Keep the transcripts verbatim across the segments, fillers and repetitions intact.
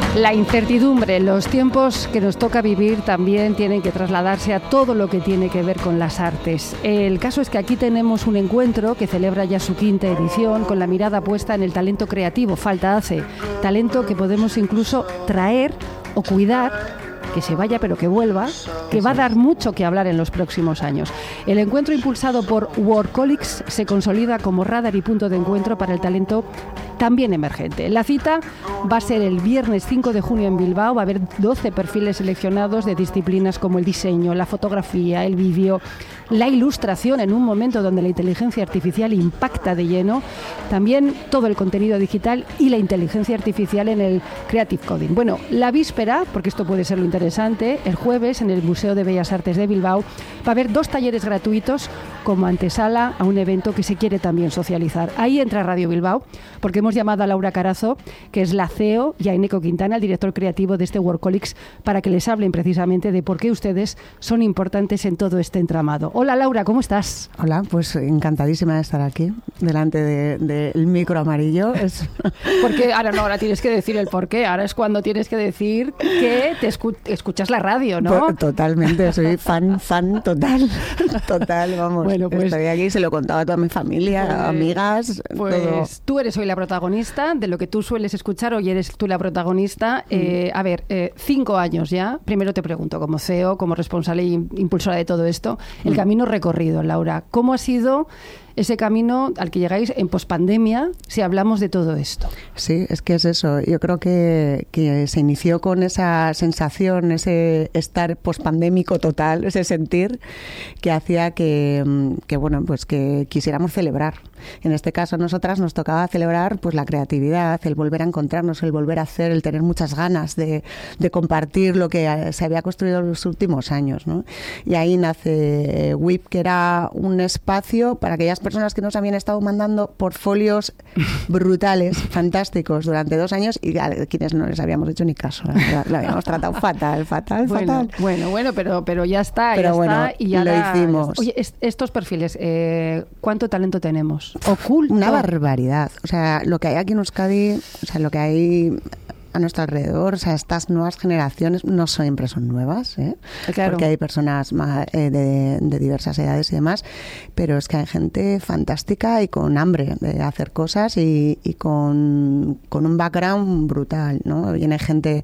La incertidumbre, los tiempos que nos toca vivir también tienen que trasladarse a todo lo que tiene que ver con las artes. El caso es que aquí tenemos un encuentro que celebra ya su quinta edición con la mirada puesta en el talento creativo. Falta hace, talento que podemos incluso traer o cuidar, que se vaya pero que vuelva, que va a dar mucho que hablar en los próximos años. El encuentro impulsado por Workolics se consolida como radar y punto de encuentro para el talento también emergente. La cita va a ser el viernes cinco de junio en Bilbao. Va a haber doce perfiles seleccionados de disciplinas como el diseño, la fotografía, el vídeo, la ilustración en un momento donde la inteligencia artificial impacta de lleno, también todo el contenido digital y la inteligencia artificial en el Creative Coding. Bueno, la víspera, porque esto puede ser lo interesante, el jueves en el Museo de Bellas Artes de Bilbao va a haber dos talleres gratuitos como antesala a un evento que se quiere también socializar. Ahí entra Radio Bilbao, porque hemos llamado a Laura Carazo, que es la C E O, y a Eneco Quintana, el director creativo de este Workolics, para que les hablen precisamente de por qué ustedes son importantes en todo este entramado. Hola Laura, ¿cómo estás? Hola, pues encantadísima de estar aquí, delante del de, de micro amarillo. Es... Porque ahora no, ahora tienes que decir el por qué, ahora es cuando tienes que decir que te escu- escuchas la radio, ¿no? Por, totalmente, soy fan, fan total, total, vamos. Bueno, pues, estoy aquí y se lo contaba a toda mi familia, pues, amigas, pues todo. Tú eres hoy la protagonista de lo que tú sueles escuchar, hoy eres tú la protagonista. Mm. Eh, a ver, eh, cinco años ya, primero te pregunto, como C E O, como responsable e impulsora de todo esto, el mm. camino recorrido, Laura, ¿cómo ha sido ese camino al que llegáis en pospandemia si hablamos de todo esto? Sí, es que es eso. Yo creo que, que se inició con esa sensación, ese estar pospandémico total, ese sentir que hacía que, que, bueno, pues que quisiéramos celebrar. En este caso, a nosotras nos tocaba celebrar pues la creatividad, el volver a encontrarnos, el volver a hacer, el tener muchas ganas de, de compartir lo que se había construido en los últimos años, ¿no? Y ahí nace W I P, que era un espacio para aquellas personas que nos habían estado mandando portfolios brutales, fantásticos, durante dos años y a quienes no les habíamos hecho ni caso. Lo habíamos tratado fatal, fatal, bueno, fatal. Bueno, bueno, pero, pero ya está, pero ya bueno, está. Y ya lo la, hicimos. Oye, est- estos perfiles, eh, ¿cuánto talento tenemos? Oculto. Una barbaridad. O sea, lo que hay aquí en Euskadi, o sea, lo que hay a nuestro alrededor, o sea, estas nuevas generaciones no siempre son nuevas, ¿eh? Claro. Porque hay personas más, eh, de, de diversas edades y demás, pero es que hay gente fantástica y con hambre de hacer cosas y, y con, con un background brutal, ¿no? Viene gente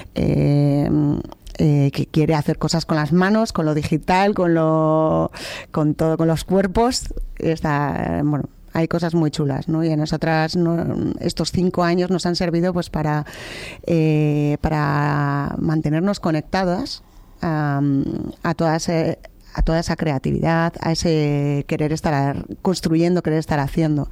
eh, Eh, que quiere hacer cosas con las manos, con lo digital, con lo, con todo, con los cuerpos. Está, bueno, hay cosas muy chulas, ¿no? Y a nosotras no, estos cinco años nos han servido pues para eh, para mantenernos conectadas um, a todas eh, a toda esa creatividad, a ese querer estar construyendo, querer estar haciendo.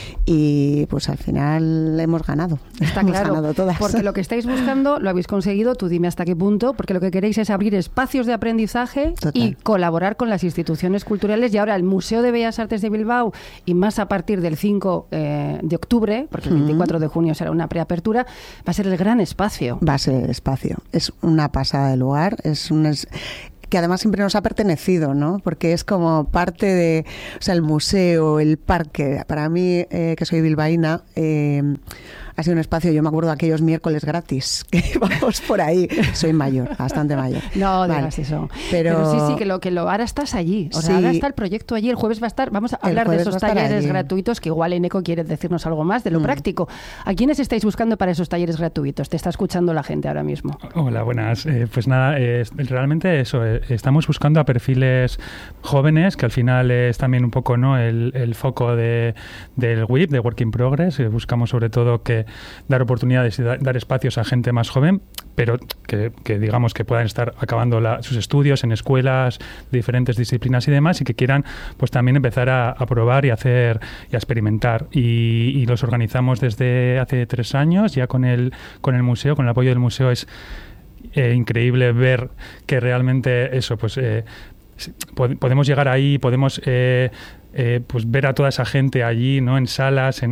Y pues al final hemos ganado. Está hemos claro, ganado todas. porque lo que estáis buscando lo habéis conseguido, tú dime hasta qué punto, porque lo que queréis es abrir espacios de aprendizaje Total. y colaborar con las instituciones culturales. Y ahora el Museo de Bellas Artes de Bilbao, y más a partir del cinco eh, de octubre, porque el veinticuatro de junio será una preapertura, va a ser el gran espacio. Va a ser el espacio. Es una pasada de lugar, es un... Es... que además siempre nos ha pertenecido, ¿no? Porque es como parte de, o sea, el museo, el parque. Para mí, eh, que soy bilbaína, eh, ha sido un espacio, yo me acuerdo de aquellos miércoles gratis, que íbamos por ahí. Soy mayor, bastante mayor. No, vale. digas eso. Pero... Pero sí, sí, que lo que lo ahora estás allí. O sea, sí. ahora está el proyecto allí. El jueves va a estar, vamos a hablar de esos talleres gratuitos, que igual Eneco quiere decirnos algo más de lo mm. práctico. ¿A quiénes estáis buscando para esos talleres gratuitos? Te está escuchando la gente ahora mismo. Hola, buenas. Eh, pues nada, eh, realmente eso, eh, estamos buscando a perfiles jóvenes, que al final es también un poco, ¿no?, el, el foco de, del W I P, de Work in Progress. Eh, buscamos sobre todo que dar oportunidades y da, dar espacios a gente más joven, pero que, que digamos que puedan estar acabando la, sus estudios en escuelas de diferentes disciplinas y demás, y que quieran pues también empezar a, a probar y hacer y a experimentar. Y, y los organizamos desde hace tres años, ya con el, con el museo, con el apoyo del museo. Es eh, increíble ver que realmente eso, pues eh, podemos llegar ahí, podemos eh, eh, pues ver a toda esa gente allí, ¿no?, en salas, en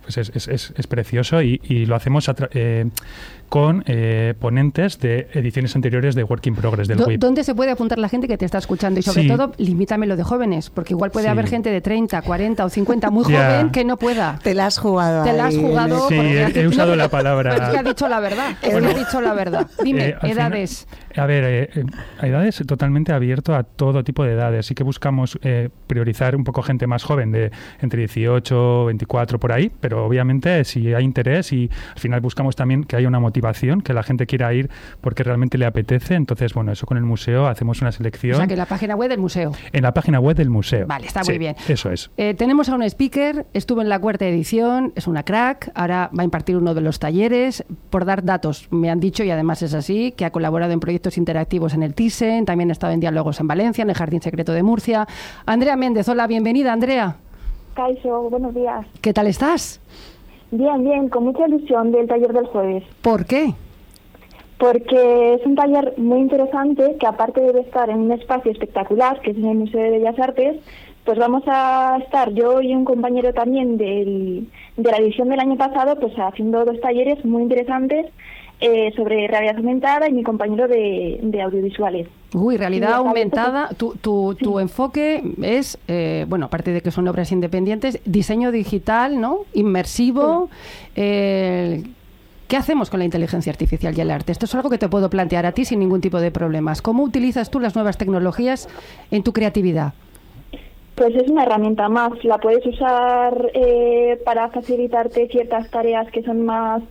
pues es, es, es, es precioso y, y lo hacemos a tra- eh, con eh, ponentes de ediciones anteriores de Work in Progress del W I P. ¿Dónde se puede apuntar la gente que te está escuchando? Y sobre sí. todo, limítamelo de jóvenes, porque igual puede sí. haber gente de treinta, cuarenta o cincuenta muy yeah. joven que no pueda. Te la has jugado. Te la has jugado. Sí, he, he usado la palabra. Pero es que ha dicho la verdad. Es bueno, que ha dicho la verdad. Dime, eh, edades. Final, a ver, eh, a edades totalmente abierto a todo tipo de edades. Sí que buscamos eh, priorizar un poco gente más joven, de entre dieciocho, veinticuatro, por ahí, pero obviamente si hay interés y al final buscamos también que haya una motivación, que la gente quiera ir porque realmente le apetece. Entonces, bueno, eso con el museo hacemos una selección. O sea, que en la página web del museo. En la página web del museo. Vale, está sí, muy bien. Eso es. Eh, tenemos a un speaker, estuvo en la cuarta edición, es una crack, ahora va a impartir uno de los talleres. Por dar datos, me han dicho, y además es así, que ha colaborado en proyectos interactivos en el Thyssen, también ha estado en diálogos en Valencia, en el Jardín Secreto de Murcia. Andrea Méndez, hola, bienvenida, Andrea. Kaixo, buenos días. ¿Qué tal estás? Bien, bien, con mucha ilusión del taller del jueves. ¿Por qué? Porque es un taller muy interesante que, aparte de estar en un espacio espectacular, que es en el Museo de Bellas Artes, pues vamos a estar yo y un compañero también del, de la edición del año pasado, pues haciendo dos talleres muy interesantes eh, sobre realidad aumentada y mi compañero de, de audiovisuales. Uy, realidad aumentada, tu, tu, tu sí. enfoque es, eh, bueno, aparte de que son obras independientes, diseño digital, ¿no? Inmersivo. Sí. Eh, ¿Qué hacemos con la inteligencia artificial y el arte? Esto es algo que te puedo plantear a ti sin ningún tipo de problemas. ¿Cómo utilizas tú las nuevas tecnologías en tu creatividad? Pues es una herramienta más. La puedes usar eh, para facilitarte ciertas tareas que son más...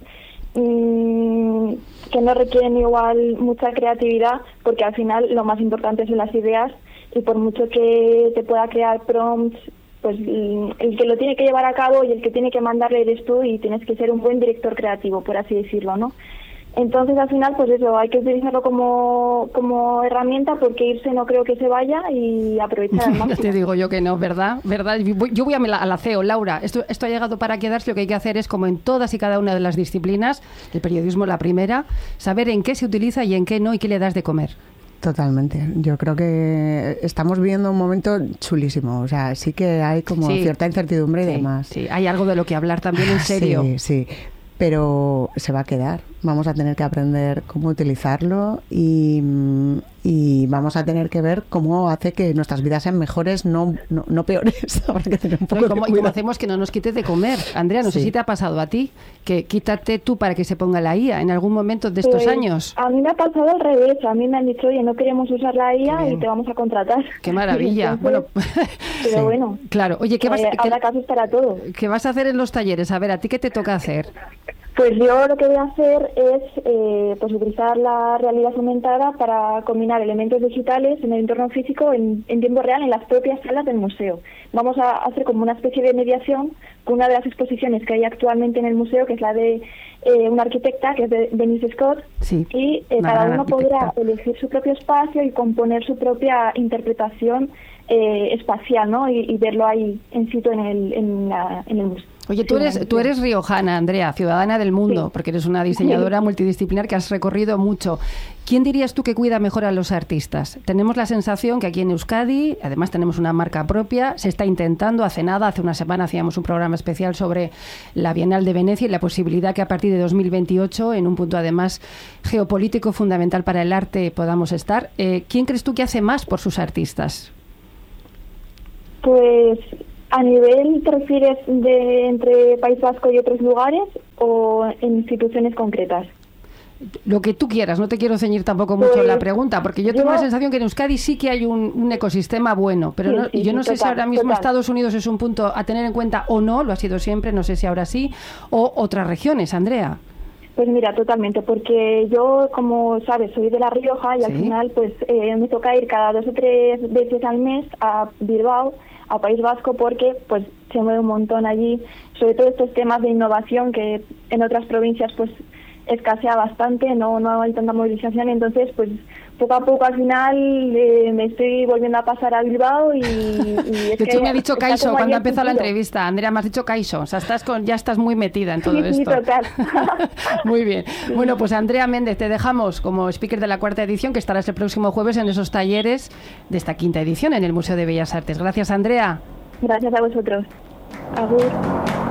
Mmm, que no requieren igual mucha creatividad, porque al final lo más importante son las ideas, y por mucho que te pueda crear prompts, pues el que lo tiene que llevar a cabo y el que tiene que mandarle eres tú, y tienes que ser un buen director creativo, por así decirlo, ¿no? Entonces, al final, pues eso, hay que utilizarlo como, como herramienta, porque irse no creo que se vaya, y aprovechar al máximo. Te digo yo que no, ¿verdad? ¿verdad? Yo voy a la, a la C E O, Laura. Esto, esto ha llegado para quedarse. Lo que hay que hacer es, como en todas y cada una de las disciplinas, el periodismo la primera, saber en qué se utiliza y en qué no, y qué le das de comer. Totalmente. Yo creo que estamos viviendo un momento chulísimo. O sea, sí que hay como sí, cierta incertidumbre sí, y demás. Sí, hay algo de lo que hablar también en serio. Sí, sí. Pero se va a quedar. Vamos a tener que aprender cómo utilizarlo y, y vamos a tener que ver cómo hace que nuestras vidas sean mejores, no, no, no peores. Habrá que tener un poco no, y, cómo, de y cómo hacemos que no nos quite de comer. Andrea, no sí. sé si te ha pasado a ti, que quítate tú para que se ponga la I A en algún momento de estos pues, años. A mí me ha pasado al revés. A mí me han dicho, oye, no queremos usar la I A y te vamos a contratar. ¡Qué maravilla! Entonces, bueno, pero sí. bueno. Claro. Oye, ¿qué vas, eh, habrá qué, casos para todo. ¿Qué vas a hacer en los talleres? A ver, ¿a ti qué te toca hacer? Pues yo lo que voy a hacer es eh, pues utilizar la realidad aumentada para combinar elementos digitales en el entorno físico en, en tiempo real en las propias salas del museo. Vamos a hacer como una especie de mediación con una de las exposiciones que hay actualmente en el museo, que es la de eh, una arquitecta, que es de Denise Scott, sí, y eh, cada uno podrá elegir su propio espacio y componer su propia interpretación eh, espacial, ¿no? Y, y verlo ahí en situ en el, en la, en el museo. Oye, tú eres, tú eres riojana, Andrea, ciudadana del mundo, sí. porque eres una diseñadora multidisciplinar que has recorrido mucho. ¿Quién dirías tú que cuida mejor a los artistas? Tenemos la sensación que aquí en Euskadi, además tenemos una marca propia, se está intentando, hace nada, hace una semana hacíamos un programa especial sobre la Bienal de Venecia y la posibilidad que a partir de dos mil veintiocho, en un punto además geopolítico fundamental para el arte, podamos estar. Eh, ¿Quién crees tú que hace más por sus artistas? Pues... ¿A nivel te refieres de entre País Vasco y otros lugares o en instituciones concretas? Lo que tú quieras, no te quiero ceñir tampoco mucho pues, la pregunta, porque yo, yo tengo la sensación que en Euskadi sí que hay un, un ecosistema bueno, pero sí, no, sí, yo no sí, sé total, si ahora mismo total. Estados Unidos es un punto a tener en cuenta o no, lo ha sido siempre, no sé si ahora sí, o otras regiones, Andrea. Pues mira, totalmente, porque yo, como sabes, soy de La Rioja y sí. al final pues eh, me toca ir cada dos o tres veces al mes a Bilbao, a País Vasco, porque pues se mueve un montón allí, sobre todo estos temas de innovación que en otras provincias pues escasea bastante, no no hay tanta movilización, entonces pues poco a poco al final eh, me estoy volviendo a pasar a Bilbao y, y es de hecho que me ha dicho Kaixo cuando ha empezado la entrevista. Andrea, me has dicho Kaixo, o sea, estás con, ya estás muy metida en todo sí, esto. Sí, total. Muy bien. Sí. Bueno, pues Andrea Méndez, te dejamos como speaker de la cuarta edición, que estarás el próximo jueves en esos talleres de esta quinta edición en el Museo de Bellas Artes. Gracias, Andrea. Gracias a vosotros. Agur.